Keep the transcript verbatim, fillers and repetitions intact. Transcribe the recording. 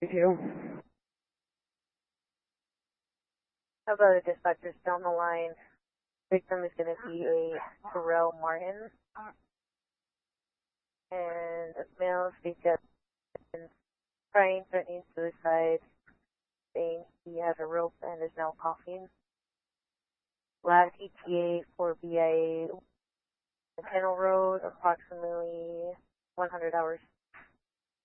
two. How about the dispatchers down the line? Victim is going to be a Terrell Martin. And a male speaks up and trying, threatening suicide, saying he has a rope and is now coughing. Last E T A for B I A, Kennel Road, approximately one hundred hours.